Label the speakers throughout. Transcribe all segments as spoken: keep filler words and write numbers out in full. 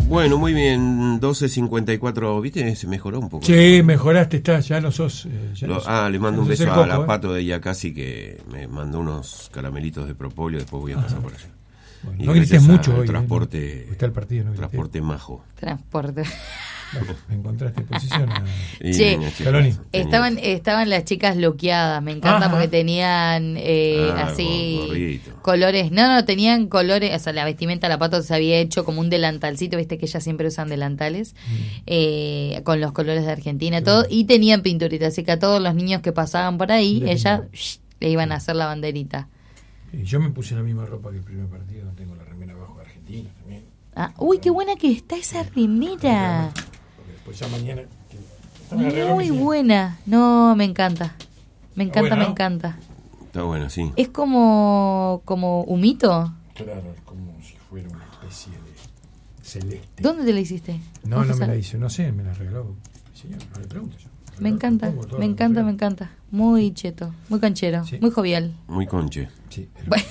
Speaker 1: Bueno, muy bien, doce cincuenta y cuatro, ¿viste? Se mejoró un poco.
Speaker 2: Sí, mejoraste, está, ya no sos... Eh, ya
Speaker 1: Lo,
Speaker 2: no sos
Speaker 1: ah, le mando
Speaker 2: no
Speaker 1: un beso
Speaker 2: coco,
Speaker 1: a la
Speaker 2: ¿eh?
Speaker 1: Pato de ella casi que me mandó unos caramelitos de propóleo, después voy a pasar por allá.
Speaker 2: Bueno,
Speaker 1: Y
Speaker 2: no grites mucho hoy.
Speaker 1: Transporte,
Speaker 2: ¿eh? No, está el partido, no grité.
Speaker 1: Transporte majo.
Speaker 3: Transporte.
Speaker 2: Bueno, encontraste posición. A...
Speaker 3: Sí,
Speaker 2: Caloni.
Speaker 3: Estaban, estaban las chicas loqueadas, me encanta. Ajá. Porque tenían eh,
Speaker 1: ah,
Speaker 3: así
Speaker 1: gorrito.
Speaker 3: Colores, no, no, tenían colores, o sea, la vestimenta, la Pato se había hecho como un delantalcito, viste que ellas siempre usan delantales, mm. eh, con los colores de Argentina, sí. Todo, y tenían pinturitas, así que a todos los niños que pasaban por ahí, de ellas shh, le iban a hacer la banderita.
Speaker 2: Y yo me puse la misma ropa que el primer partido, tengo la remera abajo de Argentina también.
Speaker 3: Ah, uy, qué buena que está esa remera.
Speaker 2: Pues ya mañana
Speaker 3: muy buena, no, me encanta, me encanta, bueno, me ¿no? encanta.
Speaker 1: Está bueno, sí.
Speaker 3: Es como como humito.
Speaker 2: Claro, es como si fuera una especie de celeste.
Speaker 3: ¿Dónde te la hiciste?
Speaker 2: No, no me la hice, no sé, me la regaló el señor, no le pregunto yo.
Speaker 3: Me encanta, me encanta, me encanta. Muy cheto, muy canchero, sí. Muy jovial.
Speaker 1: Muy conche.
Speaker 2: Sí.
Speaker 3: Bueno.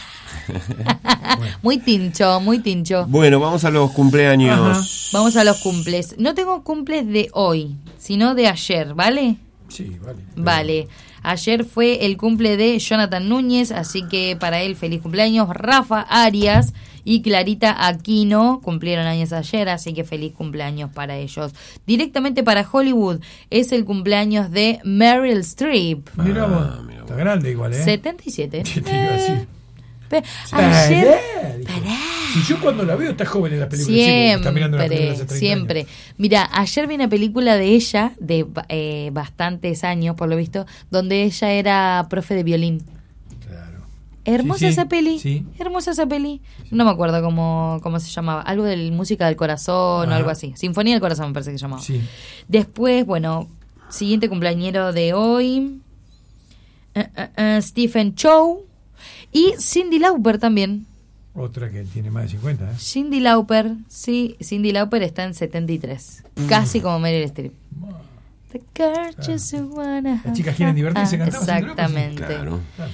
Speaker 3: Muy tincho, muy tincho.
Speaker 1: Bueno, vamos a los cumpleaños.
Speaker 3: Ajá. Vamos a los cumples. No tengo cumples de hoy, sino de ayer, ¿vale?
Speaker 2: Sí, vale.
Speaker 3: Vale. Ayer fue el cumple de Jonathan Núñez, así que para él feliz cumpleaños. Rafa Arias y Clarita Aquino cumplieron años ayer, así que feliz cumpleaños para ellos. Directamente para Hollywood es el cumpleaños de Meryl Streep.
Speaker 2: Ah, mira vos, está grande igual, ¿eh?
Speaker 3: setenta y siete.
Speaker 2: ¿Qué te iba a decir?
Speaker 3: Pero ayer,
Speaker 2: pará. Si yo cuando la veo está joven en la película.
Speaker 3: Siempre,
Speaker 2: está mirando la película hace
Speaker 3: siempre.
Speaker 2: años.
Speaker 3: Mira, ayer vi una película de ella, de eh, bastantes años por lo visto, donde ella era profe de violín.
Speaker 2: Claro.
Speaker 3: Hermosa
Speaker 2: sí, sí,
Speaker 3: esa peli,
Speaker 2: sí.
Speaker 3: hermosa esa peli. Sí. No me acuerdo cómo, cómo se llamaba, algo de música del corazón. Ajá. O algo así. Sinfonía del corazón me parece que se llamaba.
Speaker 2: Sí.
Speaker 3: Después, bueno, siguiente cumpleañero de hoy, uh, uh, uh, Stephen Chow. Y Cyndi Lauper también.
Speaker 2: Otra que tiene más de cincuenta, ¿eh?
Speaker 3: Cyndi Lauper, sí, Cyndi Lauper está en setenta y tres. Mm. Casi como Meryl Streep.
Speaker 2: Wow.
Speaker 3: The claro. wanna
Speaker 2: Las chicas quieren divertirse,
Speaker 3: ah,
Speaker 2: cantamos.
Speaker 3: exactamente.
Speaker 1: Claro.
Speaker 2: Claro.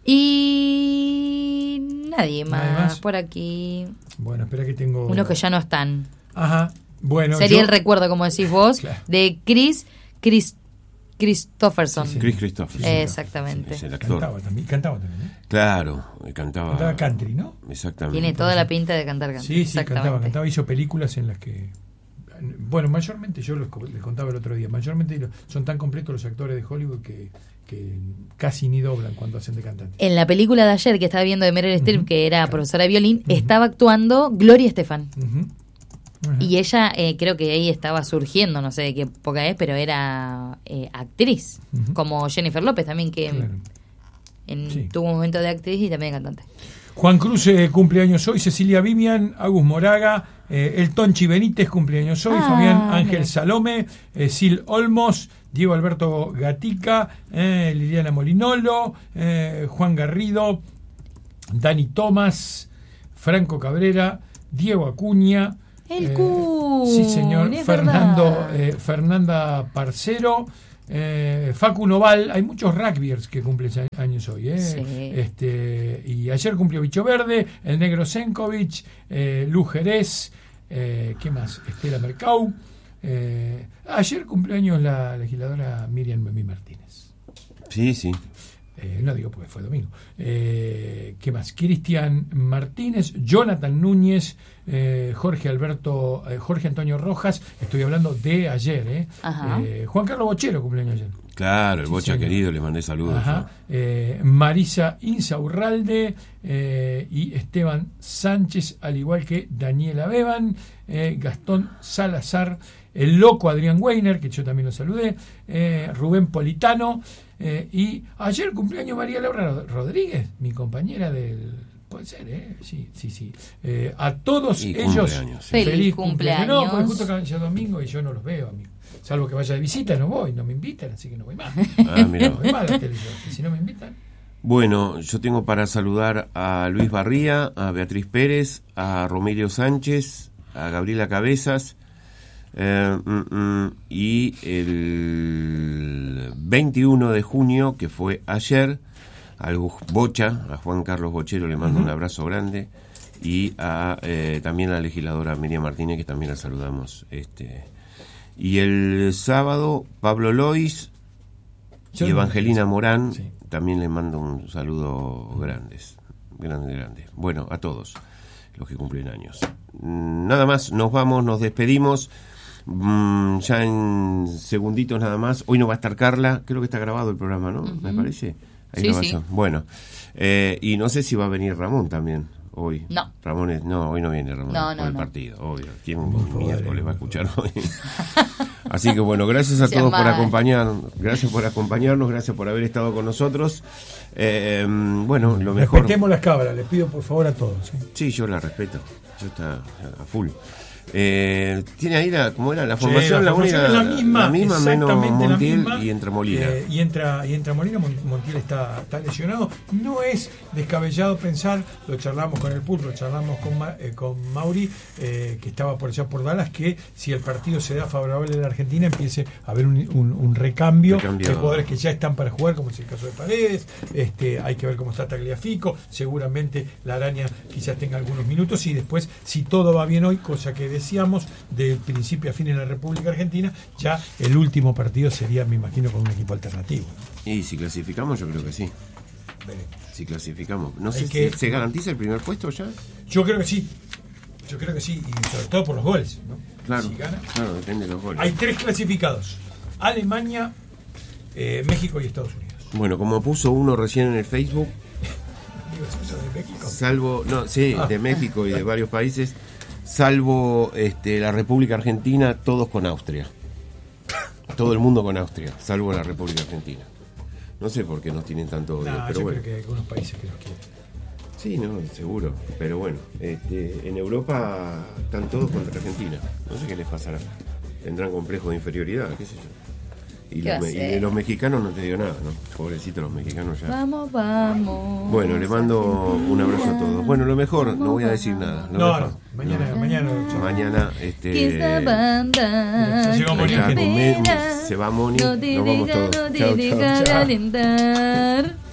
Speaker 3: Y nadie más,
Speaker 2: ¿Nadie más
Speaker 3: por aquí.
Speaker 2: Bueno, espera que tengo...
Speaker 3: Unos que ya no están.
Speaker 2: Ajá, bueno.
Speaker 3: Sería
Speaker 2: yo...
Speaker 3: el recuerdo, como decís vos, claro. De Chris... Chris Christopherson.
Speaker 1: Sí, sí. Chris Christopherson.
Speaker 3: Exactamente.
Speaker 1: Sí, es el actor.
Speaker 2: Cantaba también, cantaba también, ¿eh?
Speaker 1: Claro, cantaba.
Speaker 2: Cantaba country, ¿no?
Speaker 1: Exactamente.
Speaker 3: Tiene toda la pinta de cantar country.
Speaker 2: Sí, sí, cantaba, cantaba, hizo películas en las que... Bueno, mayormente, yo les, les contaba el otro día, mayormente son tan completos los actores de Hollywood que, que casi ni doblan cuando hacen de cantante.
Speaker 3: En la película de ayer que estaba viendo de Meryl Streep, uh-huh. que era claro. profesora de violín, uh-huh. estaba actuando Gloria Estefan. Uh-huh. Uh-huh. Y ella, eh, creo que ahí estaba surgiendo, no sé de qué época es, pero era eh, actriz, uh-huh. como Jennifer López también, que claro. en, sí. tuvo un momento de actriz y también de cantante.
Speaker 2: Juan Cruz eh, cumpleaños hoy, Cecilia Vivian, Agus Moraga, eh, El Tonchi Benítez cumpleaños hoy, ah, Fabián Ángel mira. Salome, eh, Sil Olmos, Diego Alberto Gatica, eh, Liliana Molinolo, eh, Juan Garrido, Dani Tomás, Franco Cabrera, Diego Acuña,
Speaker 3: El eh, Kun,
Speaker 2: sí señor, Fernando, eh, Fernanda Parcero, eh, Facu Noval. Hay muchos rugbyers que cumplen años hoy, ¿eh?
Speaker 3: Sí.
Speaker 2: Este, y ayer cumplió Bicho Verde, el Negro Senkovic, eh, Lu Jerez, eh, ¿qué más? Estela Mercau. Eh, ayer cumpleaños la legisladora Miriam Memí Martínez.
Speaker 1: Sí, sí.
Speaker 2: Eh, no digo porque fue domingo. Eh, ¿Qué más? Cristian Martínez, Jonathan Núñez, eh, Jorge Alberto, eh, Jorge Antonio Rojas. Estoy hablando de ayer, ¿eh? eh Juan Carlos Bochero cumpleaños ayer.
Speaker 1: Claro, el
Speaker 2: sí,
Speaker 1: Bocha
Speaker 2: señor.
Speaker 1: querido, le mandé saludos.
Speaker 2: Ajá. Eh, Marisa Insaurralde eh, y Esteban Sánchez, al igual que Daniela Beban, eh, Gastón Salazar, el loco Adrián Weiner, que yo también lo saludé, eh, Rubén Politano. Eh, y ayer cumpleaños María Laura Rodríguez, mi compañera del... Puede ser, ¿eh? Sí, sí, sí. Eh, a todos
Speaker 1: y
Speaker 2: ellos,
Speaker 1: sí.
Speaker 3: feliz, feliz cumpleaños.
Speaker 2: cumpleaños. No, porque justo cae domingo y yo no los veo, amigo. Salvo que vaya de visita, no voy, no me invitan, así que no voy más.
Speaker 1: Ah, mira.
Speaker 2: No voy más a la televisión, y si no me invitan...
Speaker 1: Bueno, yo tengo para saludar a Luis Barría, a Beatriz Pérez, a Romelio Sánchez, a Gabriela Cabezas, eh, mm, mm, y el veintiuno de junio, que fue ayer, al Bocha, a Juan Carlos Bochero le mando uh-huh. un abrazo grande, y a eh, también a la legisladora Miriam Martínez, que también la saludamos. Este, y el sábado, Pablo Lois y Evangelina Morán, sí. También les mando un saludo grandes, grande, grande. Bueno, a todos los que cumplen años. Nada más, nos vamos, nos despedimos. Mm, ya en segunditos nada más. Hoy no va a estar Carla, creo que está grabado el programa, ¿no? Uh-huh. Me parece. Ahí
Speaker 3: sí,
Speaker 1: no
Speaker 3: sí.
Speaker 1: Bueno, eh, y no sé si va a venir Ramón también hoy.
Speaker 3: No.
Speaker 1: Ramón es, no, hoy no viene Ramón
Speaker 3: no,
Speaker 1: por
Speaker 3: no,
Speaker 1: el
Speaker 3: no.
Speaker 1: partido, obvio. ¿Quién miércoles va a escuchar hoy? Así que bueno, gracias a todos por acompañarnos, gracias por acompañarnos, gracias por haber estado con nosotros. Eh, bueno, lo mejor.
Speaker 2: Respetemos las cámaras, les pido por favor a todos. ¿sí?
Speaker 1: Sí, yo la respeto. Yo está a full. Eh, tiene ahí la, ¿cómo era? La formación,
Speaker 2: sí, la, formación
Speaker 1: es
Speaker 2: la misma,
Speaker 1: la misma menos Montiel
Speaker 2: misma,
Speaker 1: y entra Molina.
Speaker 2: Eh, y entra y entra Molina, Montiel está, está lesionado. No es descabellado pensar, lo charlamos con el Pulpo, lo charlamos con, eh, con Mauri, eh, que estaba por allá por Dallas, que si el partido se da favorable a la Argentina empiece a haber un, un, un recambio Recambiado. de jugadores que ya están para jugar, como es el caso de Paredes. Este, hay que ver cómo está Tagliafico, seguramente la Araña quizás tenga algunos minutos, y después, si todo va bien hoy, cosa que decíamos, del principio a fin en la República Argentina, ya el último partido sería, me imagino, con un equipo alternativo.
Speaker 1: Y si clasificamos, yo creo que sí.
Speaker 2: Veremos.
Speaker 1: Si clasificamos. No sé
Speaker 2: que,
Speaker 1: si se garantiza el primer puesto ya.
Speaker 2: Yo creo que sí. Yo creo que sí, y sobre todo por los goles, ¿no?
Speaker 1: Claro,
Speaker 2: si gana,
Speaker 1: claro, depende de los goles.
Speaker 2: Hay tres clasificados: Alemania, eh, México y Estados Unidos.
Speaker 1: Bueno, como puso uno recién en el Facebook,
Speaker 2: ¿de México?
Speaker 1: Salvo, no, sí, ah. de México y de varios países. Salvo este, la República Argentina, todos con Austria. Todo el mundo con Austria, salvo la República Argentina. No sé por qué nos tienen tanto odio,
Speaker 2: no,
Speaker 1: pero
Speaker 2: yo
Speaker 1: bueno.
Speaker 2: creo que hay algunos países que los quieren.
Speaker 1: Sí, no, seguro. Pero bueno, este, en Europa están todos contra Argentina. No sé qué les pasará. Tendrán complejo de inferioridad, qué sé yo. Y los, me, y de los mexicanos no te digo nada, ¿no? Pobrecitos los mexicanos ya.
Speaker 3: Vamos, vamos.
Speaker 1: Bueno, le mando un abrazo a todos. Bueno, lo mejor, no voy a decir nada. Lo
Speaker 2: no,
Speaker 1: mejor.
Speaker 2: no, mañana, no. mañana.
Speaker 1: Mañana, este.
Speaker 3: Que esta banda.
Speaker 2: Se,
Speaker 1: Moni, se va Moni,
Speaker 3: no te
Speaker 1: nos vamos
Speaker 3: deja,
Speaker 1: todos.
Speaker 3: No te
Speaker 1: chau,
Speaker 3: deja
Speaker 1: chau.
Speaker 3: calentar.